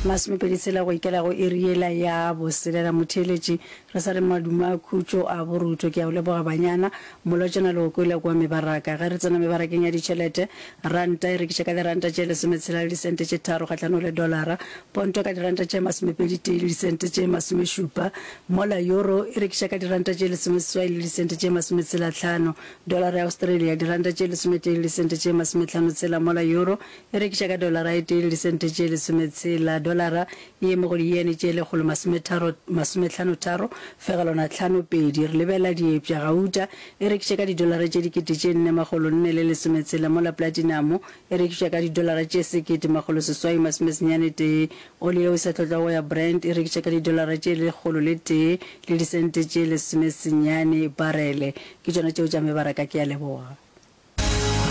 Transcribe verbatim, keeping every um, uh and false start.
masome pedi tsela go ikela go eriela ya boselela motheletši re sa re maduma khutšo a boruto ke a o leboga banyana molotšana le go kwela kwa mebaraka ga re tsena mebarakeng ya ditšhelete ranta e rekiša ka diranta tše lesometshela le disente tše tharo kgahlano le dolara ponto ka diranta tše masomepedi tee le disente tše masomešupa mola euro e rekiša ka diranta tše lesomeseswai le disente tše masometshela hlano dolara ya australia diranta tše lesometee le disente tše masomehlano tshela mola euro e rekiša ka dolara e tee le disente tše lesometshela dolara ye mo go diene tše lekgolo masomehlano tharo fegelona hlano pedi re lebela diepša gauta e rekiša ka didolara tše dikete tše nne magolo nne le lesometshela mola platinamo e rekiša ka didolara tše sekete magolo seswai masomesenyane tee oli yeo sa tlotlago ya brand e rekiša ka didolara tše lekgolo le tee le disente tše lesomesenyane barele ke tšona tšeo tša mebaraka ke a leboga.